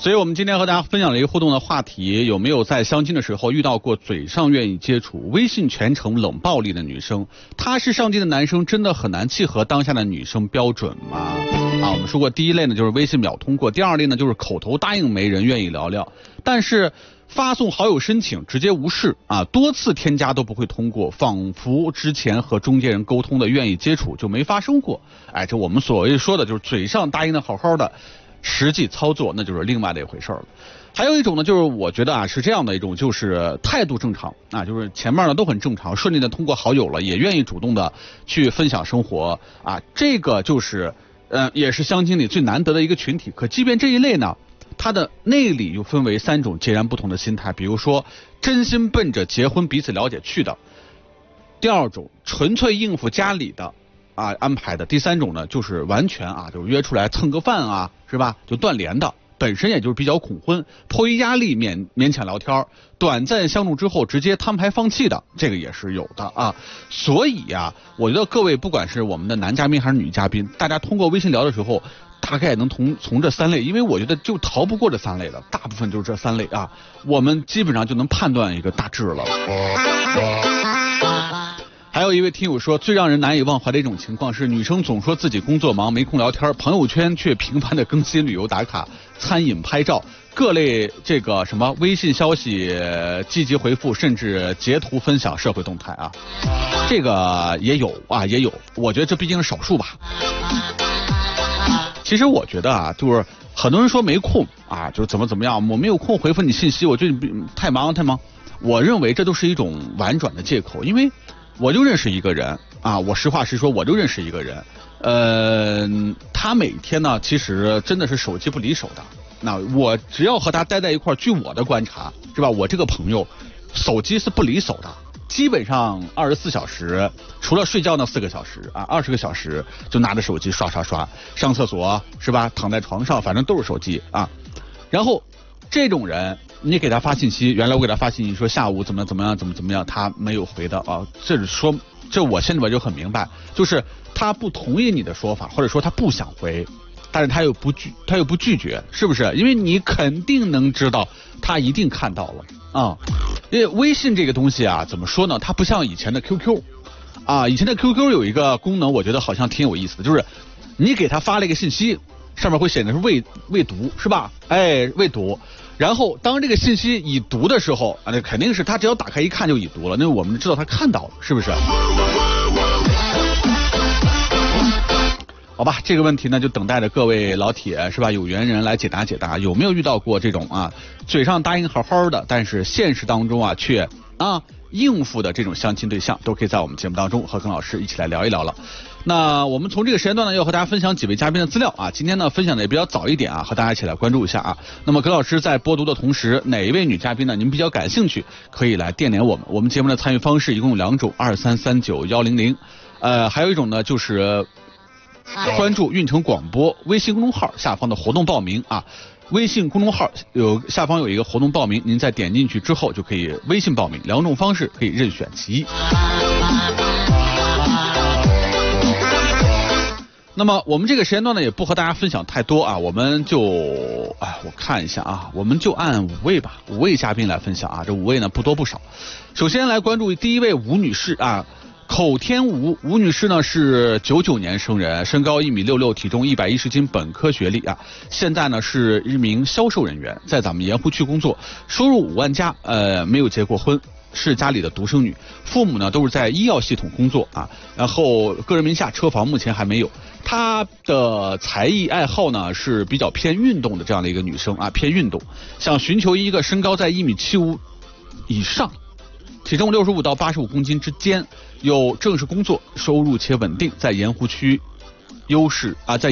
所以我们今天和大家分享了一个互动的话题，有没有在相亲的时候遇到过嘴上愿意接触，微信全程冷暴力的女生？踏实上进的男生真的很难契合当下的女生标准吗？啊，我们说过第一类呢就是微信秒通过，第二类呢就是口头答应没人愿意聊聊，但是发送好友申请直接无视啊，多次添加都不会通过，仿佛之前和中间人沟通的愿意接触就没发生过。哎，这我们所谓说的就是嘴上答应的好好的，实际操作那就是另外的一回事了。还有一种呢，就是我觉得啊是这样的一种，就是态度正常啊，就是前面呢都很正常，顺利的通过好友了，也愿意主动的去分享生活啊，这个就是也是相亲里最难得的一个群体。可即便这一类呢，它的内里又分为3种截然不同的心态，比如说真心奔着结婚彼此了解去的，第二种纯粹应付家里的啊安排的，第3种呢就是完全啊就是约出来蹭个饭啊，是吧，就断联的，本身也就是比较恐婚，迫于压力勉强聊天，短暂相处之后直接摊牌放弃的，这个也是有的啊。所以呀，我觉得各位不管是我们的男嘉宾还是女嘉宾，大家通过微信聊的时候大概能从这3类，因为我觉得就逃不过这3类的，大部分就是这3类啊，我们基本上就能判断一个大致了。还有一位听友说，最让人难以忘怀的一种情况是，女生总说自己工作忙没空聊天，朋友圈却频繁的更新旅游打卡、餐饮拍照、各类这个什么微信消息积极回复，甚至截图分享社会动态啊，这个也有啊，也有，我觉得这毕竟是少数吧。其实我觉得啊，就是很多人说没空啊，就是怎么样，我没有空回复你信息，我就太忙。我认为这都是一种婉转的借口，因为我就认识一个人啊，我实话实说，我就认识一个人，他每天呢其实真的是手机不离手的。那我只要和他待在一块儿，据我的观察，是吧？我这个朋友手机是不离手的。基本上24小时，除了睡觉那4个小时啊，20个小时就拿着手机刷，上厕所是吧？躺在床上，反正都是手机啊。然后这种人，你给他发信息，原来我给他发信息说下午怎么样，他没有回的啊。这我现在就很明白，就是他不同意你的说法，或者说他不想回，但是他又不拒绝，是不是？因为你肯定能知道他一定看到了啊。因为微信这个东西啊，怎么说呢？它不像以前的 QQ 啊，以前的 QQ 有一个功能，我觉得好像挺有意思的，就是你给他发了一个信息，上面会显得是未读，是吧？哎，未读。然后当这个信息已读的时候啊，那肯定是他只要打开一看就已读了，那我们知道他看到了，是不是？好吧，这个问题呢就等待着各位老铁是吧，有缘人来解答，有没有遇到过这种啊嘴上答应好好的，但是现实当中啊却应付的这种相亲对象，都可以在我们节目当中和耿老师一起来聊一聊了。那我们从这个时间段呢，要和大家分享几位嘉宾的资料啊。今天呢分享的也比较早一点啊，和大家一起来关注一下啊。那么耿老师在播读的同时，哪一位女嘉宾呢您比较感兴趣，可以来电联我们。我们节目的参与方式一共有2种，2339100，还有一种呢就是关注运城广播微信公众号下方的活动报名啊。微信公众号下方有一个活动报名，您再点进去之后就可以微信报名，2种方式可以任选其一。那么我们这个时间段呢也不和大家分享太多啊，我们就我看一下啊，我们就按5位吧，5位嘉宾来分享啊，这5位呢不多不少。首先来关注第一位吴女士啊，口天吴女士呢是99年生人，身高1.66米，体重110斤，本科学历啊，现在呢是一名销售人员，在咱们盐湖区工作，收入5万加，没有结过婚，是家里的独生女，父母呢都是在医药系统工作啊，然后个人名下车房目前还没有。她的才艺爱好呢是比较偏运动的这样的一个女生啊，偏运动，想寻求一个身高在1.75米以上，体重65到85公斤之间，有正式工作，收入且稳定，在盐湖区优势啊，在